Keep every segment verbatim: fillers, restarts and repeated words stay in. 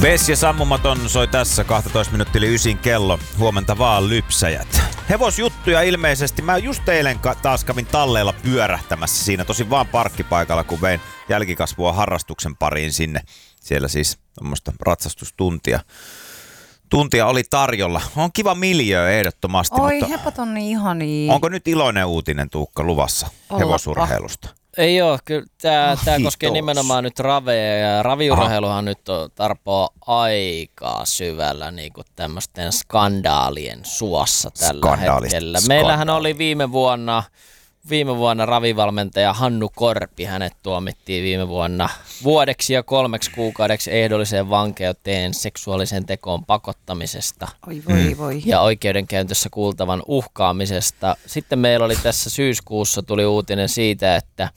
Vessi ja sammumaton soi tässä kaksitoista minuuttia yli ysin kello. Huomenta vaan lypsäjät. Hevosjuttuja ilmeisesti. Mä just eilen taas kävin talleilla pyörähtämässä siinä. Tosin vaan parkkipaikalla, kun vein jälkikasvua harrastuksen pariin sinne. Siellä siis tommoista ratsastustuntia. Tuntia oli tarjolla. On kiva miljöö ehdottomasti. Oi, mutta hepot on niin ihania. onko nyt iloinen uutinen, Tuukka, luvassa Ollapa. hevosurheilusta? Ei oo, kyllä tämä Oh, tää koskee kiitos. nimenomaan nyt raveja ja raviurheiluhan nyt on tarpoo aikaa syvällä niin kuin tämmöisten skandaalien suossa tällä hetkellä. Meillähän oli viime vuonna, viime vuonna ravivalmentaja Hannu Korpi, hänet tuomittiin viime vuonna vuodeksi ja kolmeksi kuukaudeksi ehdolliseen vankeuteen seksuaalisen tekoon pakottamisesta. Oi voi voi. Ja oikeudenkäyntössä kuultavan uhkaamisesta. Sitten meillä oli tässä syyskuussa tuli uutinen siitä, että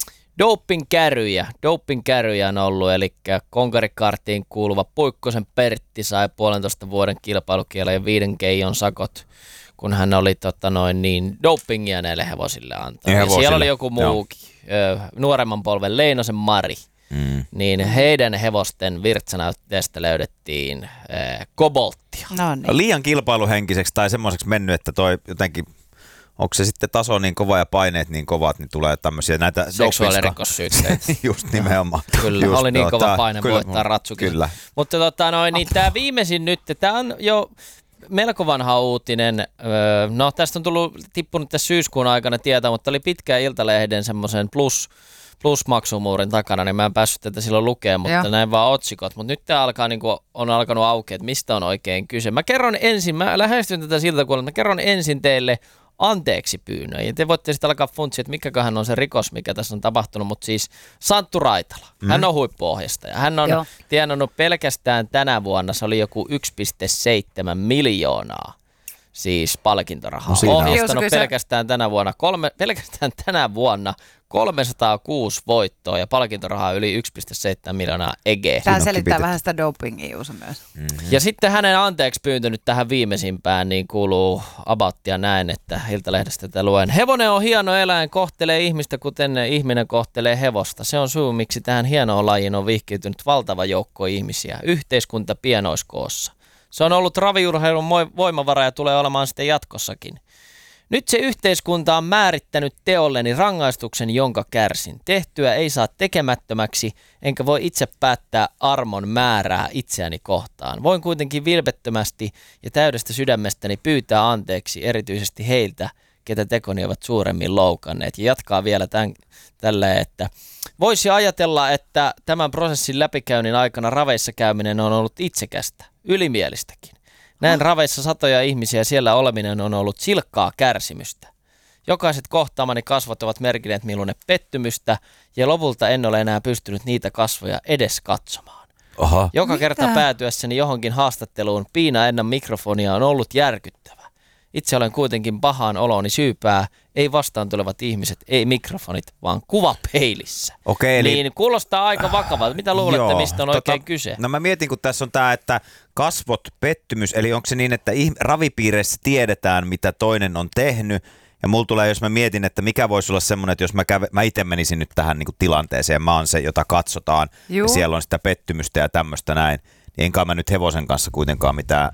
dopingkäryjä, dopingkäryjä on ollut, eli konkarikarttiin kuuluva Puikkosen Pertti sai puolentoista vuoden kilpailukielon ja viiden keijon sakot, kun hän oli tota noin, niin dopingia näille hevosille antaa. Ja siellä oli joku muukin, ö, nuoremman polven Leinosen Mari. Mm. Niin heidän hevosten virtsanäytteestä löydettiin äh, kobolttia. No niin. Liian kilpailuhenkiseksi tai semmoiseksi mennyt, että toi jotenkin, onko se sitten taso niin kova ja paineet niin kovat, niin tulee tämmöisiä näitä seksuaalirikossyytteitä. Just nimenomaan. Kyllä, Just, oli niin kova tää, paine kyllä, voittaa ratsukin. Kyllä. Mutta tota noin, niin tämä viimeisin nyt, tämä on jo melko vanha uutinen. No tästä on tullut, tippunut tässä syyskuun aikana tietää, mutta oli pitkään Iltalehden semmoisen plus plusmaksumuurin takana, niin mä en päässyt tätä silloin lukemaan, mutta Joo. näin vaan otsikot. Mutta nyt tämä alkaa, niin kuin on alkanut auki, että mistä on oikein kyse. Mä kerron ensin, mä lähestyn tätä siltä kuulla, mä kerron ensin teille anteeksi pyynnön. Ja te voitte sitten alkaa funtsia, että mikäköhän on se rikos, mikä tässä on tapahtunut. Mutta siis Santtu Raitala, mm. hän on huippuohjastaja. Hän on Joo. tienannut pelkästään tänä vuonna, se oli joku yksi pilkku seitsemän miljoonaa. Siis palkintorahaa. No ohjastanut pelkästään tänä vuonna, kolme, pelkästään tänä vuonna kolmesataakuusi voittoa ja palkintorahaa yli yksi pilkku seitsemän miljoonaa egeä. Tämä selittää vähän sitä dopingia Juuso myös. Mm-hmm. Ja sitten hänen anteeksi pyyntö nyt tähän viimeisimpään niin kuuluu abattia näin, että Iltalehdestä tätä luen. Hevonen on hieno eläin, kohtelee ihmistä kuten ihminen kohtelee hevosta. Se on syy, miksi tähän hienoon lajiin on vihkiytynyt valtava joukko ihmisiä. Yhteiskunta pienoiskoossa. Se on ollut raviurheilun voimavara ja tulee olemaan sitten jatkossakin. Nyt se yhteiskunta on määrittänyt teolleni rangaistuksen, jonka kärsin. Tehtyä ei saa tekemättömäksi, enkä voi itse päättää armon määrää itseäni kohtaan. Voin kuitenkin vilpettömästi ja täydestä sydämestäni pyytää anteeksi erityisesti heiltä, ketä tekoni ovat suuremmin loukanneet. Ja jatkaa vielä tämän, tälleen, että voisi ajatella, että tämän prosessin läpikäynnin aikana raveissa käyminen on ollut itsekästä, ylimielistäkin. Näin raveissa satoja ihmisiä ja siellä oleminen on ollut silkkaa kärsimystä. Jokaiset kohtaamani kasvot ovat merkineet minulle pettymystä ja lopulta en ole enää pystynyt niitä kasvoja edes katsomaan. Aha. Joka Mitä? kerta päätyessäni johonkin haastatteluun piina ennen mikrofonia on ollut järkyttävä. Itse olen kuitenkin pahaan oloni syypää, ei vastaan tulevat ihmiset, ei mikrofonit, vaan kuva peilissä. Okei, eli niin kuulostaa aika vakavalta. Mitä luulette, Joo, mistä on tota, oikein kyse? No mä mietin, kun tässä on tämä, että kasvot, pettymys, eli onko se niin, että ravipiireissä tiedetään, mitä toinen on tehnyt, ja mulla tulee, jos mä mietin, että mikä voisi olla semmoinen, että jos mä, käve, mä itse menisin nyt tähän niin kuin tilanteeseen, mä oon se, jota katsotaan, Juu. ja siellä on sitä pettymystä ja tämmöistä näin, niin enkä mä nyt hevosen kanssa kuitenkaan mitään.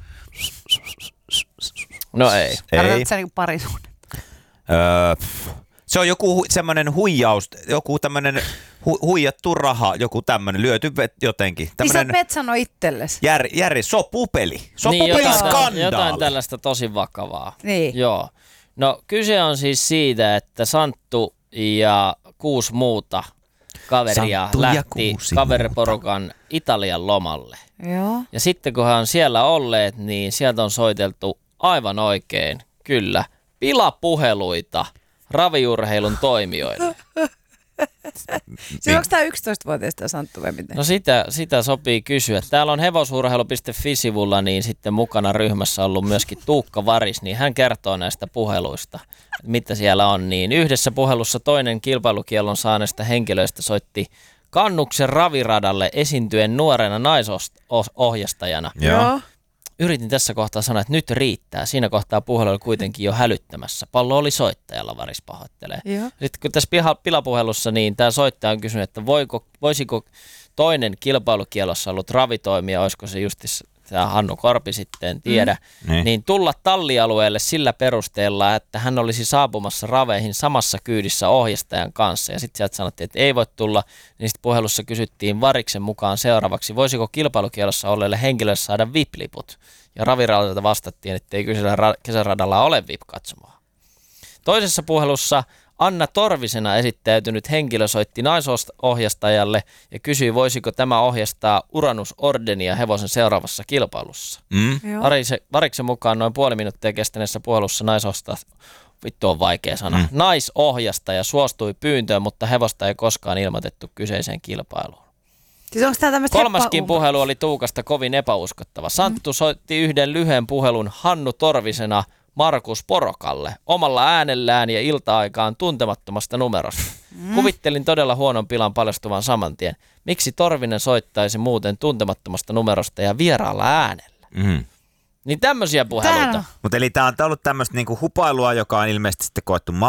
No ei. Tarkoitatko sä niin parisuuden? Öö, se on joku hu- semmoinen huijaus, joku tämmöinen hu- huijattu raha, joku tämmöinen lyöty vet- jotenkin. Niin sä et sano itsellesi. Jär, jär, sopupeli. Niin, Sopupeliskandaali. jotain, jotain tällaista tosi vakavaa. Niin. Joo. No kyse on siis siitä, että Santtu ja kuusi muuta kaveria Santtu ja lähti kuusi kaveriporukan muuta. Italian lomalle. Joo. Ja sitten kun he on siellä olleet, niin sieltä on soiteltu aivan oikein, kyllä, pilapuheluita raviurheilun toimijoille. Siis onko tämä yksitoistavuotiaista Santtu vai miten? No sitä, sitä sopii kysyä. Täällä on hevosurheilu piste fi-sivulla niin sitten mukana ryhmässä ollut myöskin Tuukka Varis, niin hän kertoo näistä puheluista, mitä siellä on. Niin yhdessä puhelussa toinen kilpailukiellon saaneista henkilöistä soitti Kannuksen raviradalle esiintyen nuorena naisohjastajana. Joo. Yritin tässä kohtaa sanoa, että nyt riittää. Siinä kohtaa puhelu oli kuitenkin jo hälyttämässä. Pallo oli soittajalla, Varis pahoittelee. Joo. Sitten kun tässä piha, pilapuhelussa, niin tämä soittaja on kysynyt, että voiko, voisiko toinen kilpailukielossa ollut ravitoimija, olisiko se just tämä Hannu Korpi sitten, en tiedä, mm. niin. niin tulla tallialueelle sillä perusteella, että hän olisi saapumassa raveihin samassa kyydissä ohjastajan kanssa. Ja sitten sieltä sanottiin, että ei voi tulla, niin sitten puhelussa kysyttiin Variksen mukaan seuraavaksi, voisiko kilpailukielossa olleelle henkilölle saada V I P-liput. Ja raviradalta vastattiin, että ei kyseisellä ra- kesäradalla ole V I P-katsomaa. Toisessa puhelussa Anna Torvisena esittäytynyt henkilö soitti naisohjastajalle ja kysyi, voisiko tämä ohjastaa Uranus Ordenia hevosen seuraavassa kilpailussa. Mm. Variksen mukaan noin puoli minuuttia kestäneessä puhelussa naisohjastaja, vittu on vaikea sana, mm. naisohjastaja suostui pyyntöön, mutta hevosta ei koskaan ilmoitettu kyseiseen kilpailuun. Siis onko tämä tämmöistä Kolmaskin puhelu oli Tuukasta kovin epäuskottava. Santtu mm. soitti yhden lyhyen puhelun Hannu Torvisena Markus Porokalle omalla äänellään ja ilta-aikaan tuntemattomasta numerosta. Mm. Kuvittelin todella huonon pilan paljastuvan saman tien. Miksi Torvinen soittaisi muuten tuntemattomasta numerosta ja vieraalla äänellä? Mm. Niin tämmöisiä puheluita. Mutta eli tämä on ollut tämmöistä niinku hupailua, joka on ilmeisesti sitten koettu